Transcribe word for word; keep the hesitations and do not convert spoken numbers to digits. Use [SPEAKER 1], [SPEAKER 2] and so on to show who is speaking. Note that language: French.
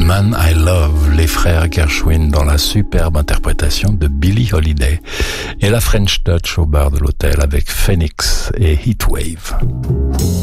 [SPEAKER 1] Man I Love, les frères Gershwin dans la superbe interprétation de Billie Holiday, et la French Touch au bar de l'hôtel avec Phoenix et Heatwave.